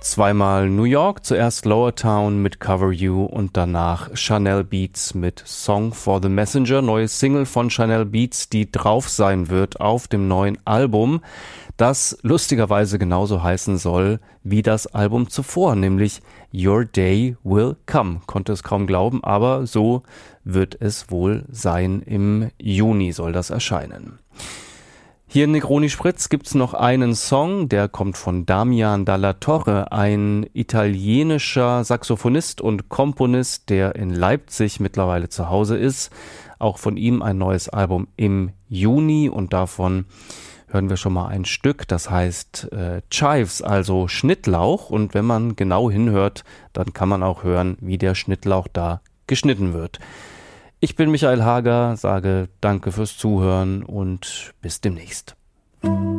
zweimal New York, zuerst Lower Town mit Cover You und danach Chanel Beats mit Song for the Messenger, neue Single von Chanel Beats, die drauf sein wird auf dem neuen Album, das lustigerweise genauso heißen soll wie das Album zuvor, nämlich Your Day Will Come. Konnte es kaum glauben, aber so wird es wohl sein. Im Juni soll das erscheinen. Hier in Negroni Spritz gibt's noch einen Song, der kommt von Damian Dalla Torre, ein italienischer Saxophonist und Komponist, der in Leipzig mittlerweile zu Hause ist. Auch von ihm ein neues Album im Juni und davon hören wir schon mal ein Stück, das heißt Chives, also Schnittlauch, und wenn man genau hinhört, dann kann man auch hören, wie der Schnittlauch da geschnitten wird. Ich bin Michael Hager, sage danke fürs Zuhören und bis demnächst.